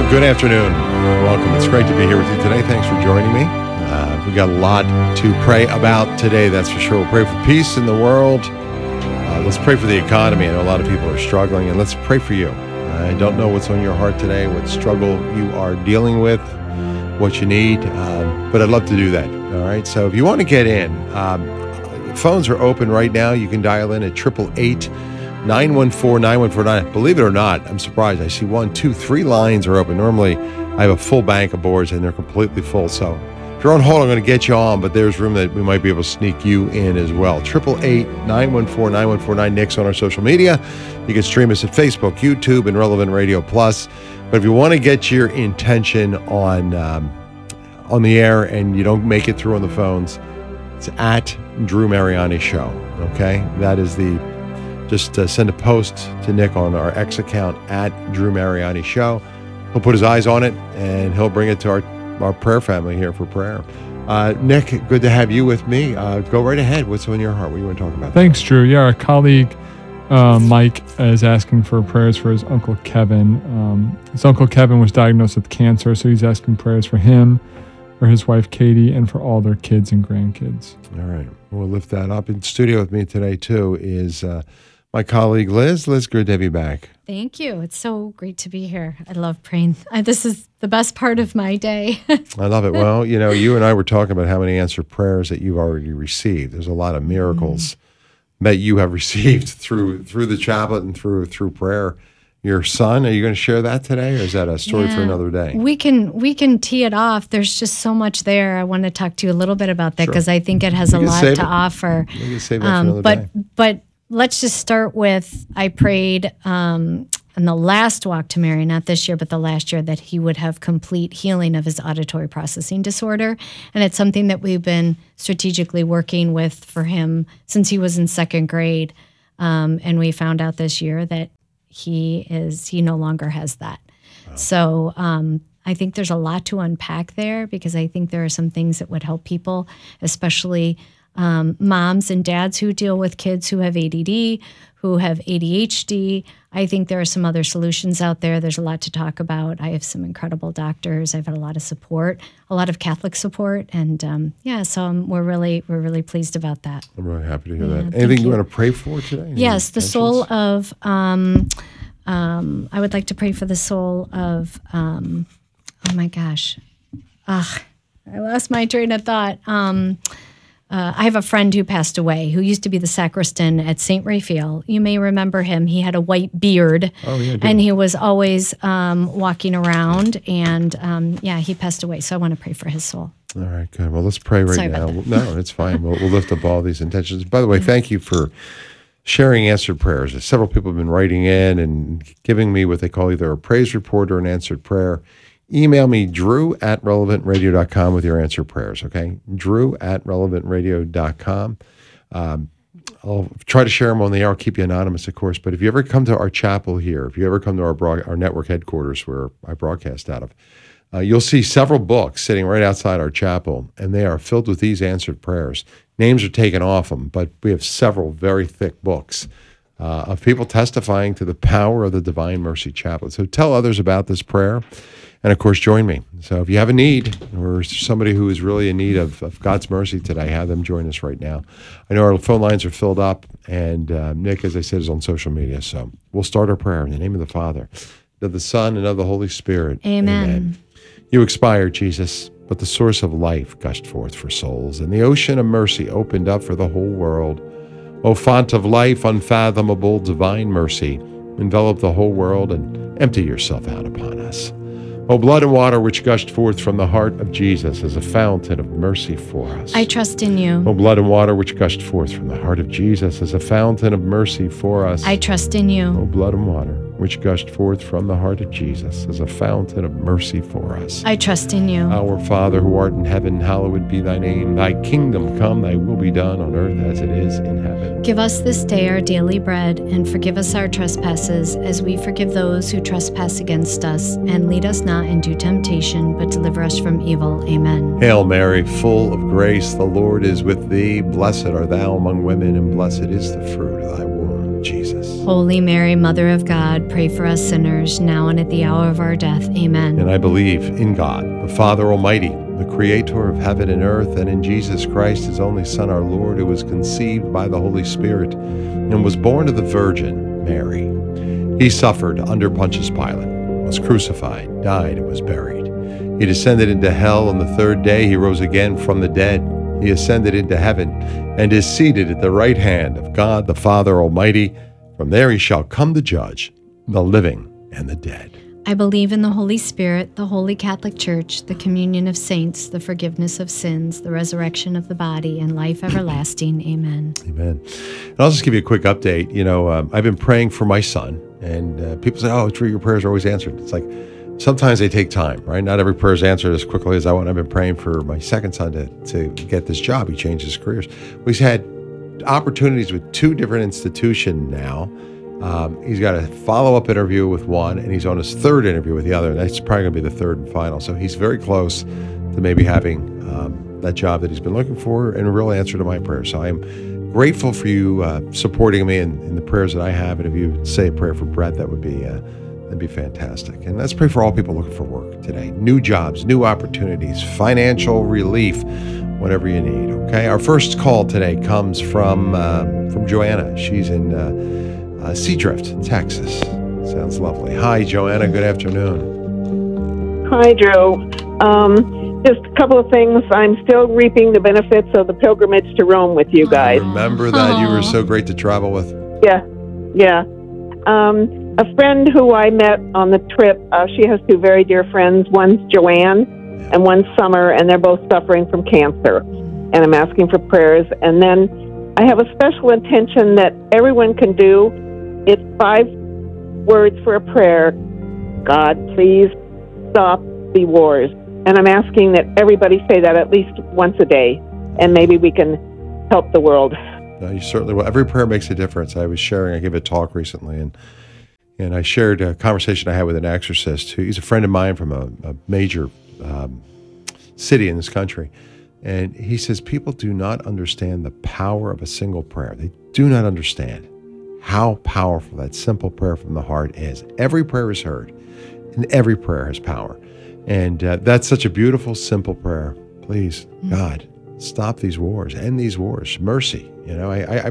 Good afternoon. Welcome. It's great to be here with you today. Thanks for joining me. We got a lot to pray about today, that's for sure. We'll pray for peace in the world. Let's pray for the economy. I know a lot of people are struggling, and let's pray for you. I don't know what's on your heart today, what struggle you are dealing with, what you need, but I'd love to do that. All right. So if you want to get in, phones are open right now. You can dial in at 888-914-9149. Believe it or not, I'm surprised. I see 1, 2, 3 lines are open. Normally, I have a full bank of boards, and they're completely full. So if you're on hold, I'm going to get you on, but there's room that we might be able to sneak you in as well. 888-914-9149. Nick's on our social media. You can stream us at Facebook, YouTube, and Relevant Radio Plus. But if you want to get your intention on the air and you don't make it through on the phones, it's at Drew Mariani Show. Okay? That is just send a post to Nick on our X account at Drew Mariani Show. He'll put his eyes on it and he'll bring it to our prayer family here for prayer. Nick, good to have you with me. Go right ahead. What's on your heart? What do you want to talk about? Thanks, Drew. Yeah, our colleague Mike is asking for prayers for his Uncle Kevin. His Uncle Kevin was diagnosed with cancer, so he's asking prayers for him, for his wife Katie, and for all their kids and grandkids. All right. We'll lift that up. In studio with me today, too, is my colleague Liz. Liz, good to have you back. Thank you. It's so great to be here. I love praying. This is the best part of my day. I love it. Well, you and I were talking about how many answered prayers that you've already received. There's a lot of miracles that you have received through the chaplet and through prayer. Your son, are you going to share that today, or is that a story for another day? We can tee it off. There's just so much there. I want to talk to you a little bit about that because I think it has a lot to offer. We can save that for another day. But let's just start with, I prayed in the last walk to Mary, not this year, but the last year, that he would have complete healing of his auditory processing disorder. And it's something that we've been strategically working with for him since he was in second grade. And we found out this year that he no longer has that. Wow. So I think there's a lot to unpack there, because I think there are some things that would help people, especially moms and dads who deal with kids who have ADD, who have ADHD. I think there are some other solutions out there. There's a lot to talk about. I have some incredible doctors. I've had a lot of support, a lot of Catholic support, and so we're really pleased about that. I'm really happy to hear that. Anything you want to pray for today? Yes, the soul of. I would like to pray for the soul of. Oh my gosh, I lost my train of thought. I have a friend who passed away, who used to be the sacristan at St. Raphael. You may remember him. He had a white beard, and he was always walking around, and he passed away. So I want to pray for his soul. All right, good. Well, let's pray right now. No, it's fine. We'll lift up all these intentions. By the way, thank you for sharing answered prayers. Several people have been writing in and giving me what they call either a praise report or an answered prayer. Email me, drew@relevantradio.com with your answer prayers, okay? drew@relevantradio.com. I'll try to share them on the air. I'll keep you anonymous, of course. But if you ever come to our chapel here, if you ever come to our network headquarters where I broadcast out of, you'll see several books sitting right outside our chapel, and they are filled with these answered prayers. Names are taken off them, but we have several very thick books of people testifying to the power of the Divine Mercy Chaplet. So tell others about this prayer. And, of course, join me. So if you have a need, or somebody who is really in need of God's mercy today, have them join us right now. I know our phone lines are filled up, and Nick, as I said, is on social media. So we'll start our prayer in the name of the Father, of the Son, and of the Holy Spirit. Amen. You expired, Jesus, but the source of life gushed forth for souls, and the ocean of mercy opened up for the whole world. O font of life, unfathomable, divine mercy, envelop the whole world and empty yourself out upon us. O blood and water which gushed forth from the heart of Jesus as a fountain of mercy for us. I trust in you. O blood and water which gushed forth from the heart of Jesus as a fountain of mercy for us. I trust in you. O blood and water which gushed forth from the heart of Jesus as a fountain of mercy for us. I trust in you. Our Father who art in heaven, hallowed be thy name. Thy kingdom come, thy will be done on earth as it is in heaven. Give us this day our daily bread, and forgive us our trespasses, as we forgive those who trespass against us. And lead us not into temptation, but deliver us from evil. Amen. Hail Mary, full of grace, the Lord is with thee. Blessed art thou among women, and blessed is the fruit of thy womb, Jesus. Holy Mary, Mother of God, pray for us sinners, now and at the hour of our death. Amen. And I believe in God, the Father Almighty, the creator of heaven and earth, and in Jesus Christ, his only Son, our Lord, who was conceived by the Holy Spirit and was born of the Virgin Mary. He suffered under Pontius Pilate, was crucified, died, and was buried. He descended into hell. On the third day he rose again from the dead. He ascended into heaven and is seated at the right hand of God the Father Almighty. From there he shall come to judge the living and the dead. I believe in the Holy Spirit, the Holy Catholic Church, the communion of saints, the forgiveness of sins, the resurrection of the body, and life everlasting. Amen. Amen. And I'll just give you a quick update. I've been praying for my son, and people say, "Oh, true, your prayers are always answered." It's like sometimes they take time, right? Not every prayer is answered as quickly as I want. I've been praying for my second son to get this job. He changed his careers. He's had opportunities with 2 different institutions now. He's got a follow-up interview with one, and he's on his 3rd interview with the other. And that's probably going to be the 3rd and final. So he's very close to maybe having that job that he's been looking for, and a real answer to my prayer. So I am grateful for you supporting me in the prayers that I have. And if you say a prayer for Brett, that'd be fantastic. And let's pray for all people looking for work today. New jobs, new opportunities, financial relief, whatever you need. Okay. Our first call today comes from Joanna. She's in Seadrift, Texas. Sounds lovely. Hi, Joanna. Good afternoon. Hi, Joe. Just a couple of things. I'm still reaping the benefits of the pilgrimage to Rome with you guys. Remember that you were so great to travel with? Yeah. A friend who I met on the trip, she has 2 very dear friends. One's Joanne and one's Summer, and they're both suffering from cancer. And I'm asking for prayers. And then I have a special intention that everyone can do. It's 5 words for a prayer. God, please stop the wars. And I'm asking that everybody say that at least once a day, and maybe we can help the world. You certainly will. Every prayer makes a difference. I gave a talk recently, and I shared a conversation I had with an exorcist. He's a friend of mine from a major city in this country. And he says people do not understand the power of a single prayer. They do not understand how powerful that simple prayer from the heart is. Every prayer is heard, and every prayer has power. And that's such a beautiful, simple prayer. Please, God, stop these wars, end these wars, mercy. I